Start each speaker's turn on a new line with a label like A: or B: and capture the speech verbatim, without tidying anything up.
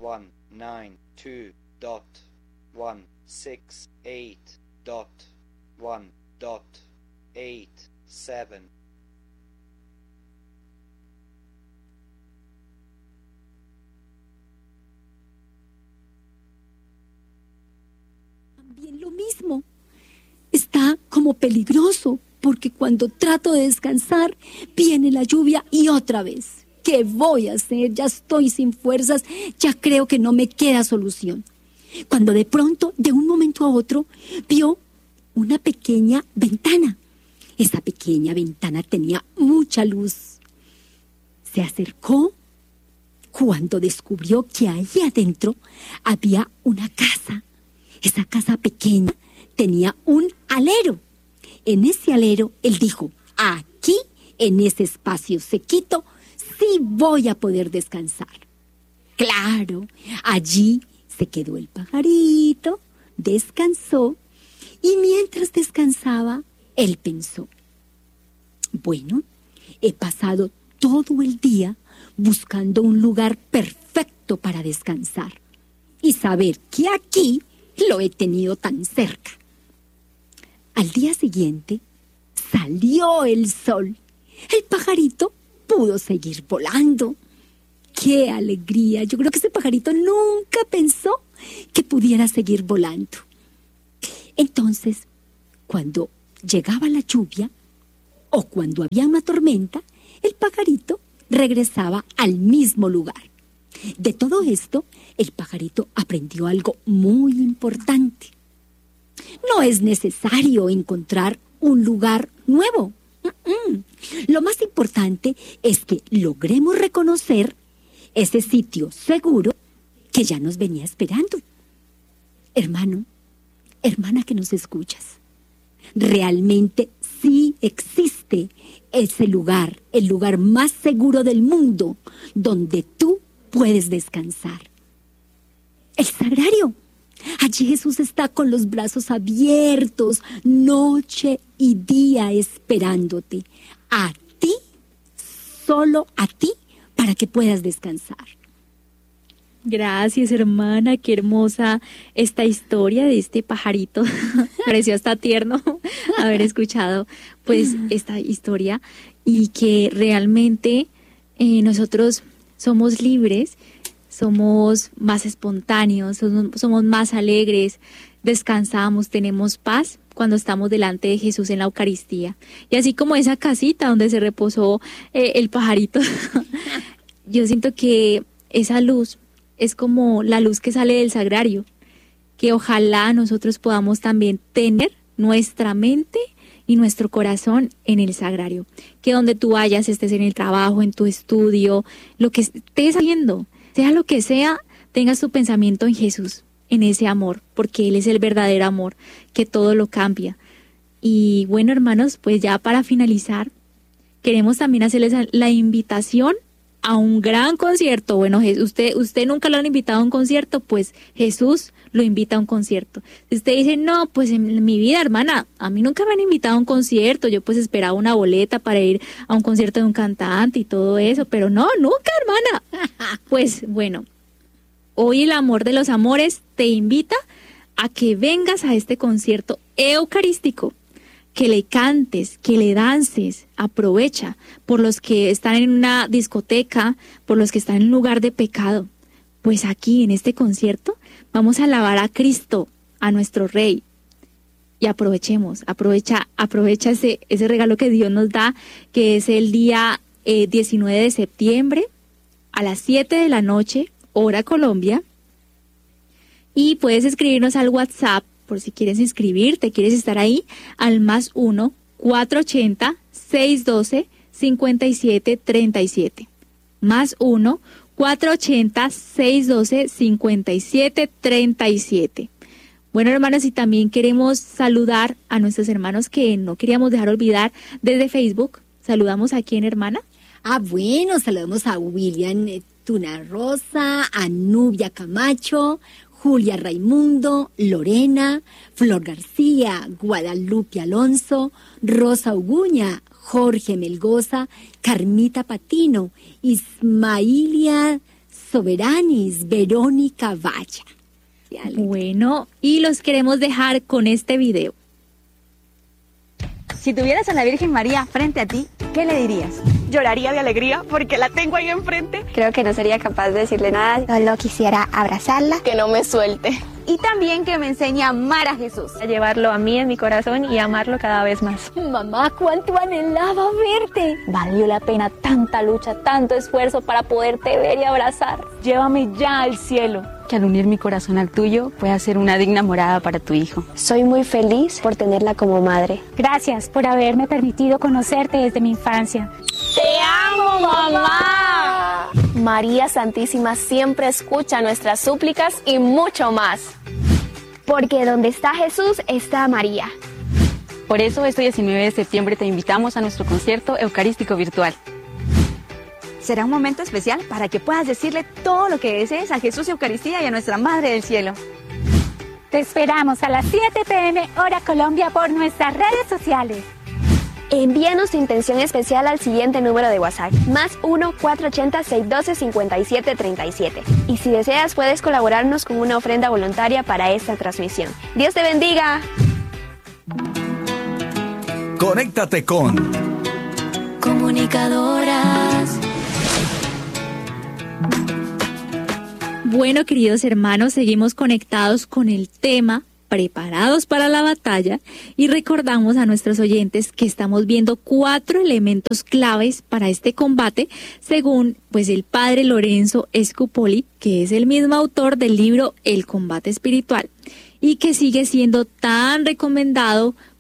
A: one nine two dot one six eight dot one dot eight seven.
B: También lo mismo. Está como peligroso, porque cuando trato de descansar, viene la lluvia y otra vez. ¿Qué voy a hacer? Ya estoy sin fuerzas, ya creo que no me queda solución. Cuando de pronto, de un momento a otro, vio una pequeña ventana. Esa pequeña ventana tenía mucha luz. Se acercó cuando descubrió que ahí adentro había una casa. Esa casa pequeña tenía un alero. En ese alero, él dijo, aquí, en ese espacio sequito, sí voy a poder descansar. Claro, allí se quedó el pajarito, descansó, y mientras descansaba, él pensó, bueno, he pasado todo el día buscando un lugar perfecto para descansar y saber que aquí lo he tenido tan cerca. Al día siguiente, salió el sol. El pajarito pudo seguir volando. ¡Qué alegría! Yo creo que ese pajarito nunca pensó que pudiera seguir volando. Entonces, cuando llegaba la lluvia o cuando había una tormenta, el pajarito regresaba al mismo lugar. De todo esto, el pajarito aprendió algo muy importante. No es necesario encontrar un lugar nuevo. Mm-mm. Lo más importante es que logremos reconocer ese sitio seguro que ya nos venía esperando. Hermano, hermana que nos escuchas, realmente sí existe ese lugar, el lugar más seguro del mundo, donde tú puedes descansar. El sagrario. Allí Jesús está con los brazos abiertos, noche y día esperándote. A ti, solo a ti, para que puedas descansar.
C: Gracias, hermana, qué hermosa esta historia de este pajarito. Pareció hasta tierno haber escuchado pues esta historia, y que realmente eh, nosotros somos libres, somos más espontáneos, somos, somos más alegres, descansamos, tenemos paz cuando estamos delante de Jesús en la Eucaristía. Y así como esa casita donde se reposó eh, el pajarito, yo siento que esa luz es como la luz que sale del sagrario, que ojalá nosotros podamos también tener nuestra mente y nuestro corazón en el sagrario. Que donde tú vayas, estés en el trabajo, en tu estudio, lo que estés haciendo, sea lo que sea, tengas tu pensamiento en Jesús, en ese amor, porque Él es el verdadero amor, que todo lo cambia. Y bueno, hermanos, pues ya para finalizar, queremos también hacerles la invitación a un gran concierto. Bueno, usted, usted nunca lo han invitado a un concierto, pues Jesús lo invita a un concierto. Si usted dice, no, pues en mi vida, hermana, a mí nunca me han invitado a un concierto, yo pues esperaba una boleta para ir a un concierto de un cantante y todo eso, pero no, nunca, hermana. Pues bueno, hoy el amor de los amores te invita a que vengas a este concierto eucarístico, que le cantes, que le dances, aprovecha por los que están en una discoteca, por los que están en un lugar de pecado. Pues aquí en este concierto vamos a alabar a Cristo, a nuestro Rey. Y aprovechemos, aprovecha, aprovecha ese, ese regalo que Dios nos da, que es el día eh, diecinueve de septiembre a las siete de la noche, hora Colombia. Y puedes escribirnos al WhatsApp, por si quieres inscribirte, quieres estar ahí, al más uno, cuatro ochenta, seiscientos doce, cincuenta y siete treinta y siete. Más uno, cuatro ochenta, seiscientos doce, cincuenta y siete treinta y siete. Bueno, hermanos, y también queremos saludar a nuestros hermanos que no queríamos dejar olvidar desde Facebook. Saludamos a quién, hermana.
B: Ah, bueno, saludamos a William Tuna Rosa, a Nubia Camacho, Julia Raimundo, Lorena, Flor García, Guadalupe Alonso, Rosa Uguña, Jorge Melgoza, Carmita Patino, Ismailia Soberanis, Verónica Valla.
C: Bueno, y los queremos dejar con este video.
D: Si tuvieras a la Virgen María frente a ti, ¿qué le dirías?
E: Lloraría de alegría porque la tengo ahí enfrente.
F: Creo que no sería capaz de decirle nada.
G: Solo quisiera abrazarla.
E: Que no me suelte.
D: Y también que me enseñe a amar a Jesús.
F: A llevarlo a mí en mi corazón y amarlo cada vez más.
B: Mamá, cuánto anhelaba verte.
H: Valió la pena tanta lucha, tanto esfuerzo para poderte ver y abrazar.
D: Llévame ya al cielo.
I: Que al unir mi corazón al tuyo pueda ser una digna morada para tu hijo.
F: Soy muy feliz por tenerla como madre.
G: Gracias por haberme permitido conocerte desde mi infancia.
H: ¡Te amo, mamá!
E: María Santísima siempre escucha nuestras súplicas y mucho más.
F: Porque donde está Jesús está María.
I: Por eso este diecinueve de septiembre te invitamos a nuestro concierto eucarístico virtual.
D: Será un momento especial para que puedas decirle todo lo que desees a Jesús Eucaristía y a nuestra Madre del Cielo.
G: Te esperamos a las siete pe eme hora Colombia por nuestras redes sociales.
F: Envíanos tu intención especial al siguiente número de WhatsApp, más uno cuatrocientos ochenta, seiscientos doce, cincuenta y siete treinta y siete. Y si deseas, puedes colaborarnos con una ofrenda voluntaria para esta transmisión. ¡Dios te bendiga!
J: Conéctate con
B: Comunicadoras.
C: Bueno, queridos hermanos, seguimos conectados con el tema Preparados para la batalla y recordamos a nuestros oyentes que estamos viendo cuatro elementos claves para este combate según pues el padre Lorenzo Scupoli, que es el mismo autor del libro El combate espiritual y que sigue siendo tan recomendado